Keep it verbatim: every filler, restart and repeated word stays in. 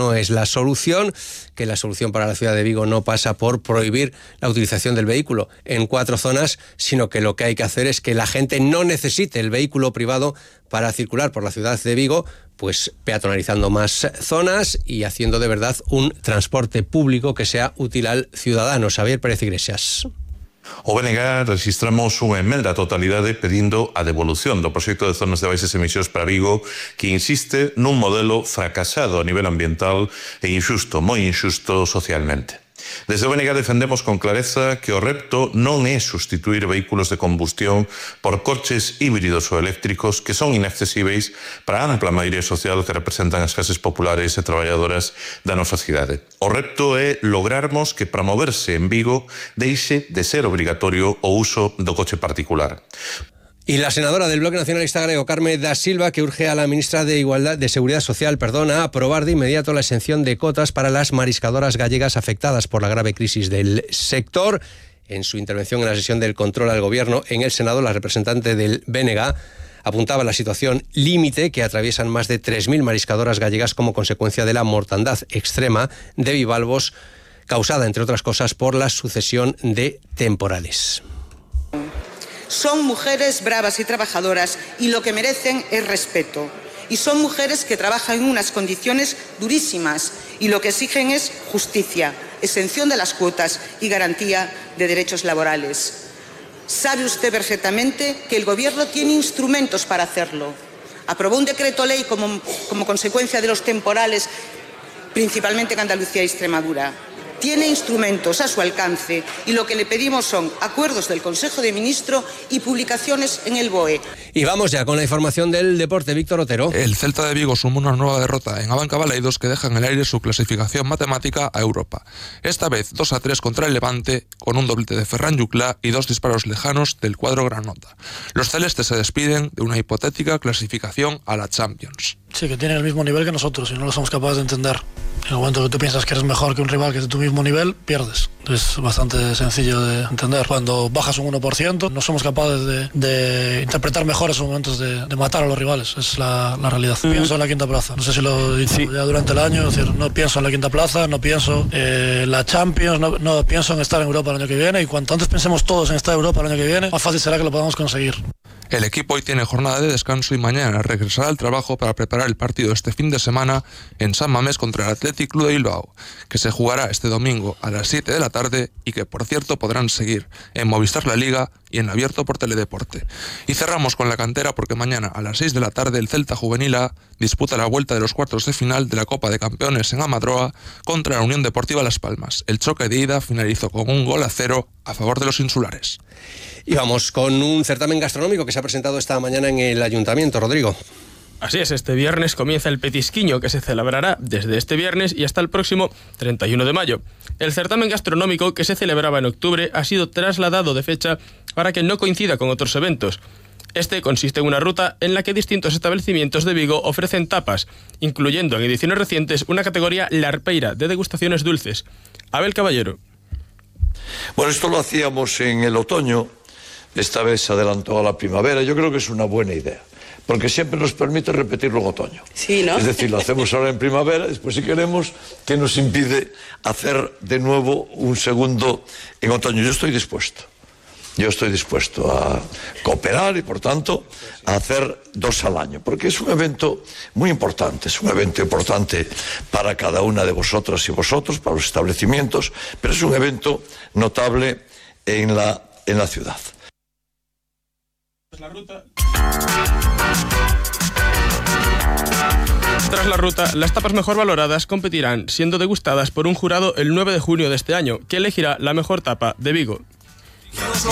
no es la solución, que la solución para la ciudad de Vigo no pasa por prohibir la utilización del vehículo en cuatro zonas, sino que lo que hay que hacer es que la gente no necesite el vehículo privado para circular por la ciudad de Vigo, pues peatonalizando más zonas y haciendo de verdad un transporte público que sea útil al ciudadano. Xavier Pérez Iglesias. O B N G registramos unha emenda á totalidade pedindo a devolución do proxecto de zonas de baixas emisións para Vigo, que insiste nun modelo fracasado a nivel ambiental e injusto, moi injusto socialmente. Desde o B N G defendemos con clareza que o repto non é sustituir vehículos de combustión por coches híbridos ou eléctricos que son inaccesíveis para a ampla maioría social que representan as clases populares e traballadoras da nosa cidade. O repto é lograrmos que para moverse en Vigo deixe de ser obrigatorio o uso do coche particular. Y la senadora del Bloque Nacionalista Galego, Carme da Silva, que urge a la ministra de Igualdad, de Seguridad Social, perdona, a aprobar de inmediato la exención de cotas para las mariscadoras gallegas afectadas por la grave crisis del sector. En su intervención en la sesión del control al Gobierno en el Senado, la representante del B N G apuntaba la situación límite que atraviesan más de tres mil mariscadoras gallegas como consecuencia de la mortandad extrema de bivalvos causada, entre otras cosas, por la sucesión de temporales. Son mujeres bravas y trabajadoras y lo que merecen es respeto. Y son mujeres que trabajan en unas condiciones durísimas y lo que exigen es justicia, exención de las cuotas y garantía de derechos laborales. Sabe usted perfectamente que el Gobierno tiene instrumentos para hacerlo. Aprobó un decreto ley como, como consecuencia de los temporales, principalmente en Andalucía y Extremadura. Tiene instrumentos a su alcance y lo que le pedimos son acuerdos del Consejo de Ministros y publicaciones en el B O E. Y vamos ya con la información del deporte. Víctor Otero. El Celta de Vigo sumó una nueva derrota en Abanca Baleidos que deja en el aire su clasificación matemática a Europa. Esta vez dos a tres contra el Levante, con un doblete de Ferran Juclá y dos disparos lejanos del cuadro granota. Los celestes se despiden de una hipotética clasificación a la Champions. Sí, que tienen el mismo nivel que nosotros y no lo somos capaces de entender. En el momento que tú piensas que eres mejor que un rival que es de tu mismo nivel, pierdes. Es bastante sencillo de entender. Cuando bajas un uno por ciento, no somos capaces de, de interpretar mejor esos momentos de, de matar a los rivales. Es la, la realidad. Mm. Pienso en la quinta plaza. No sé si lo he dicho sí. ya durante el año. Es decir, no pienso en la quinta plaza, no pienso en la Champions, no, no pienso en estar en Europa el año que viene. Y cuanto antes pensemos todos en estar en Europa el año que viene, más fácil será que lo podamos conseguir. El equipo hoy tiene jornada de descanso y mañana regresará al trabajo para preparar el partido este fin de semana en San Mamés contra el Athletic Club de Bilbao, que se jugará este domingo a las siete de la tarde y que, por cierto, podrán seguir en Movistar La Liga y en abierto por Teledeporte. Y cerramos con la cantera porque mañana a las seis de la tarde el Celta Juvenil A disputa la vuelta de los cuartos de final de la Copa de Campeones en Amadroa contra la Unión Deportiva Las Palmas. El choque de ida finalizó con un gol a cero a favor de los insulares. Y vamos con un certamen gastronómico que se ha presentado esta mañana en el Ayuntamiento. Rodrigo. Así es, este viernes comienza el Petisquiño, que se celebrará desde este viernes y hasta el próximo treinta y uno de mayo. El certamen gastronómico, que se celebraba en octubre, ha sido trasladado de fecha para que no coincida con otros eventos. Este consiste en una ruta en la que distintos establecimientos de Vigo ofrecen tapas, incluyendo en ediciones recientes una categoría larpeira de degustaciones dulces. Abel Caballero. Bueno, esto lo hacíamos en el otoño, esta vez se adelantó a la primavera. Yo creo que es una buena idea, porque siempre nos permite repetirlo en otoño. Sí, ¿no? Es decir, lo hacemos ahora en primavera, después si queremos, ¿qué nos impide hacer de nuevo un segundo en otoño? Yo estoy dispuesto. Yo estoy dispuesto a cooperar y, por tanto, a hacer dos al año, porque es un evento muy importante, es un evento importante para cada una de vosotras y vosotros, para los establecimientos, pero es un evento notable en la, en la ciudad. La ruta. Tras la ruta, las tapas mejor valoradas competirán, siendo degustadas por un jurado el nueve de junio de este año, que elegirá la mejor tapa de Vigo.